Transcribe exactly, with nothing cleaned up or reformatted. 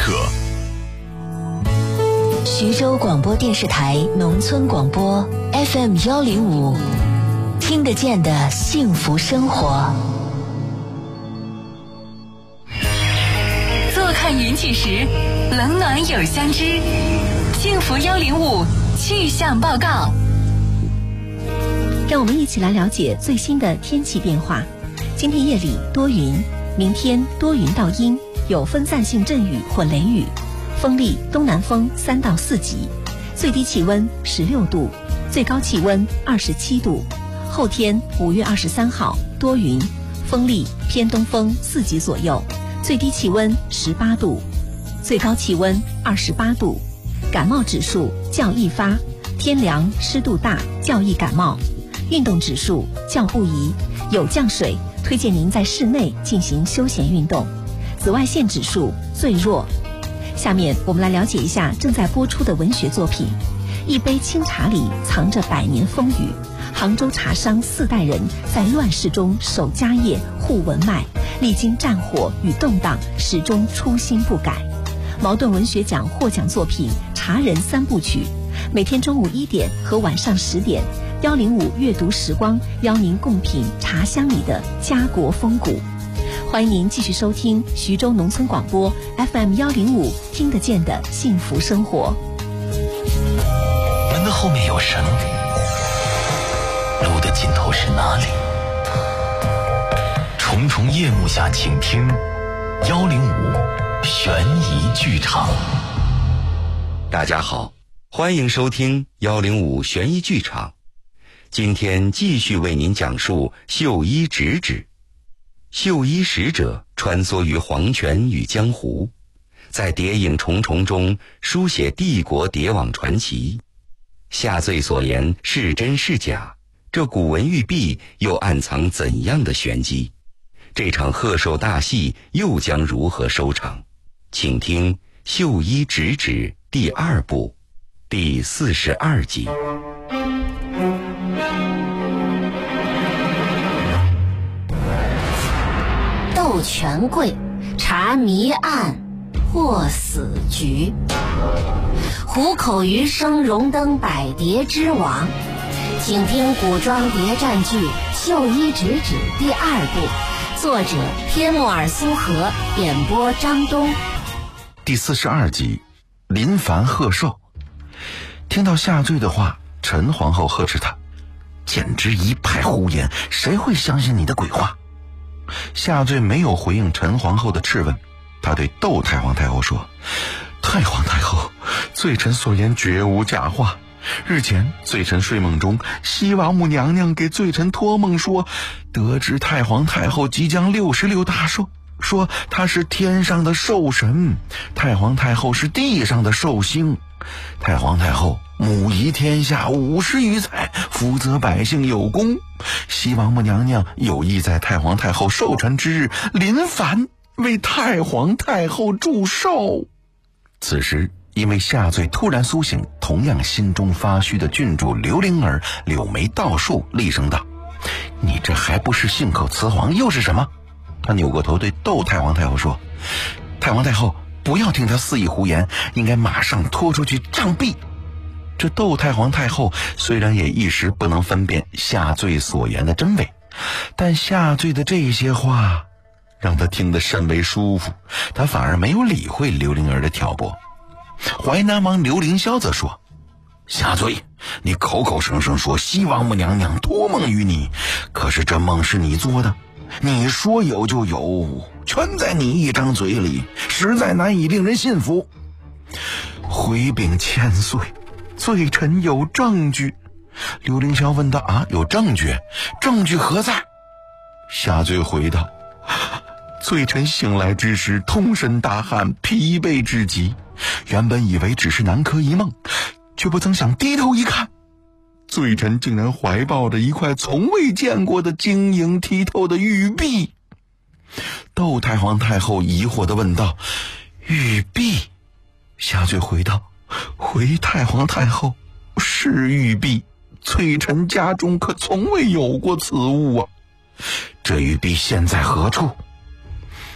刻。 徐州广播电视台农村广播 F M 幺零五，听得见的幸福生活。 坐看云起时，冷暖有相知。幸福幺零五气象报告。 让我们一起来了解最新的天气变化。今天夜里多云，明天多云到阴，有分散性阵雨或雷雨，风力东南风三到四级，最低气温十六度，最高气温二十七度。后天五月二十三号多云，风力偏东风四级左右，最低气温十八度，最高气温二十八度。感冒指数较易发，天凉湿度大较易感冒。运动指数较不宜，有降水，推荐您在室内进行休闲运动。紫外线指数最弱。下面我们来了解一下正在播出的文学作品。一杯清茶里藏着百年风雨，杭州茶商四代人在乱世中守家业护文脉，历经战火与动荡，始终初心不改。茅盾文学奖获奖作品《茶人三部曲》，每天中午一点和晚上十点，幺零五阅读时光邀您共品茶香里的家国风骨。欢迎您继续收听徐州农村广播 F M 幺零五，听得见的幸福生活。 门的后面有神，路的尽头是哪里？重重夜幕下，请听幺零五悬疑剧场。 大家好，欢迎收听幺零五悬疑剧场。今天继续为您讲述绣衣直指。绣衣使者穿梭于黄泉与江湖，在谍影重重中书写帝国谍网传奇。下罪所言是真是假？这古文玉璧又暗藏怎样的玄机？这场贺寿大戏又将如何收场？请听《绣衣直指》第二部第四十二集。 斗权贵，查谜案，破死局。虎口余生荣登百谍之王。请听古装谍战剧《绣衣直指》第二部，作者天木尔苏荷，演播张东。 第四十二集，临凡贺寿。听到下坠的话，陈皇后呵斥他，简直一派胡言，谁会相信你的鬼话？下坠没有回应陈皇后的质问，他对窦太皇太后说，太皇太后，罪臣所言绝无假话。日前罪臣睡梦中，西王母娘娘给罪臣托梦说，得知太皇太后即将六十六大寿，说她是天上的寿神，太皇太后是地上的寿星。太皇太后母仪天下五十余载，福泽百姓有功。西王母娘娘有意在太皇太后寿辰之日临凡为太皇太后祝寿。此时因为下坠突然苏醒，同样心中发虚的郡主刘灵儿柳眉倒竖，厉声道，你这还不是信口雌黄又是什么？他扭过头对窦太皇太后说，太皇太后不要听他肆意胡言，应该马上拖出去杖毙。这窦太皇太后虽然也一时不能分辨下坠所言的真伪，但下坠的这些话让他听得甚为舒服，他反而没有理会刘灵儿的挑拨。淮南王刘凌霄则说，下坠，你口口声声说西王母娘娘托梦于你，可是这梦是你做的，你说有就有，全在你一张嘴里，实在难以令人信服。回禀千岁，罪臣有证据。刘凌霄问道，啊，有证据？证据何在？下坠回道，罪臣醒来之时通身大汗，疲惫至极，原本以为只是南柯一梦，却不曾想低头一看，罪臣竟然怀抱着一块从未见过的晶莹剔透的玉璧。窦太皇太后疑惑地问道，玉璧？下坠回道，回太皇太后，是玉璧，罪臣家中可从未有过此物啊。这玉璧现在何处？